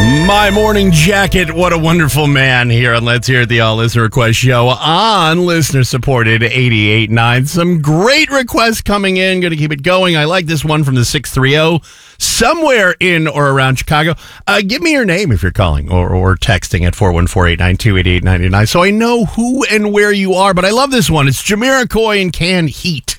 My morning jacket. What a wonderful man here on Let's Hear It, the All Listener Request Show on listener supported 88.9. Some great requests coming in. Going to keep it going. I like this one from the 630. Somewhere in or around Chicago. Give me your name if you're calling or texting at 414-892-8899 so I know who and where you are. But I love this one. It's Jamiroquai and Canned Heat.